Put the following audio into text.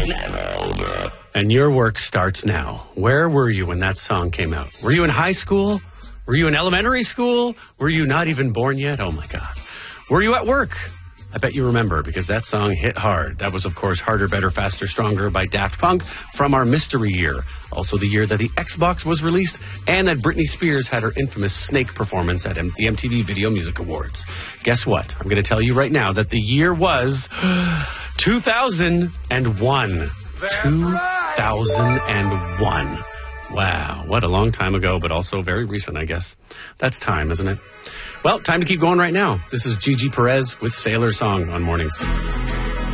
And your work starts now. Where were you when that song came out? Were you in high school? Were you in elementary school? Were you not even born yet? Oh, my God. Were you at work? I bet you remember, because that song hit hard. That was, of course, Harder, Better, Faster, Stronger by Daft Punk from our mystery year. Also the year that the Xbox was released and that Britney Spears had her infamous Snake performance at the MTV Video Music Awards. Guess what? I'm going to tell you right now that the year was 2001. 2001. Wow, what a long time ago, but also very recent, I guess. That's time, isn't it? Well, time to keep going right now. This is Gigi Perez with Sailor Song on Mornings.